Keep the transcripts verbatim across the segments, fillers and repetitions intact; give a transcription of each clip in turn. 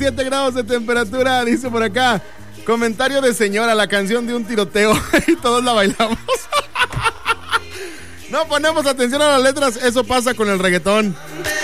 siete grados de temperatura, dice por acá. Comentario de señora, la canción de un tiroteo y todos la bailamos. No ponemos atención a las letras, eso pasa con el reggaetón.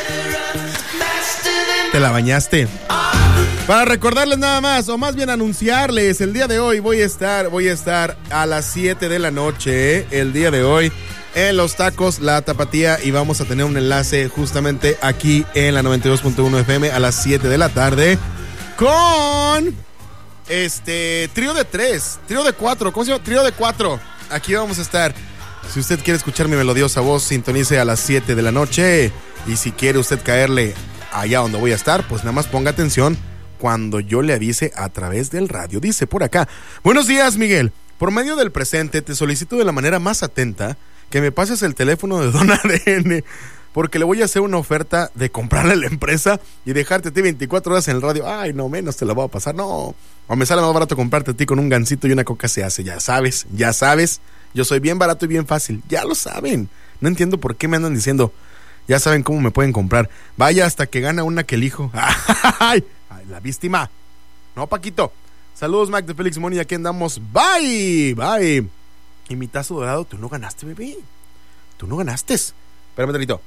Te la bañaste. Para recordarles nada más, o más bien anunciarles, el día de hoy voy a estar, voy a estar a las siete de la noche, ¿eh? El día de hoy en Los Tacos La Tapatía, y vamos a tener un enlace justamente aquí en la noventa y dos punto uno F M a las siete de la tarde con este trío de tres, trío de cuatro, ¿cómo se llama? Trío de cuatro. Aquí vamos a estar. Si usted quiere escuchar mi melodiosa voz, sintonice a las siete de la noche, y si quiere usted caerle allá donde voy a estar, pues nada más ponga atención cuando yo le avise a través del radio. Dice por acá: buenos días, Miguel. Por medio del presente te solicito de la manera más atenta que me pases el teléfono de Don A D N, porque le voy a hacer una oferta de comprarle a la empresa y dejarte a ti veinticuatro horas en el radio. Ay, no, menos te la voy a pasar. No, o me sale más barato comprarte a ti con un gansito y una coca se hace. Ya sabes, ya sabes. Yo soy bien barato y bien fácil. Ya lo saben. No entiendo por qué me andan diciendo. Ya saben cómo me pueden comprar. Vaya hasta que gana una que elijo. Ay, la víctima. No, Paquito. Saludos, Mac de Félix Moni. Aquí andamos. Bye, bye. Y mi tazo dorado, tú no ganaste, bebé. Tú no ganaste. Espérame, Tarito.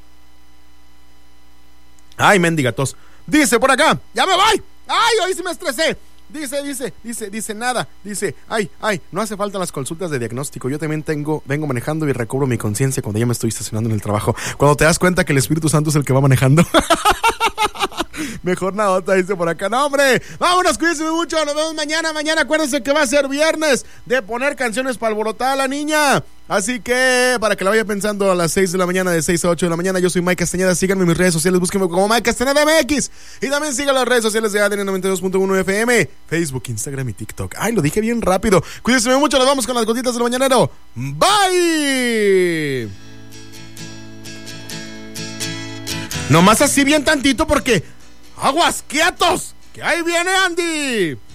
Ay, mendiga tos. Dice por acá: ya me voy. Ay, hoy sí me estresé. Dice, dice, dice, dice nada. Dice, ay, ay, no hace falta las consultas de diagnóstico. Yo también tengo, vengo manejando y recobro mi conciencia cuando ya me estoy estacionando en el trabajo. Cuando te das cuenta que el Espíritu Santo es el que va manejando. Mejor nada, dice por acá. No, hombre, vámonos, cuídense mucho. Nos vemos mañana. Mañana acuérdense que va a ser viernes de poner canciones para alborotar a la niña. Así que, para que la vaya pensando, a las seis de la mañana, de seis a ocho de la mañana. Yo soy Mike Castañeda. Síganme en mis redes sociales. Búsquenme como Mike Castañeda M X. Y también sigan las redes sociales de A D N noventa y dos punto uno F M. Facebook, Instagram y TikTok. Ay, lo dije bien rápido. Cuídense mucho. Nos vamos con las gotitas del mañanero. Bye. Nomás así bien tantito porque... ¡aguas quietos! ¡Que ahí viene Andy!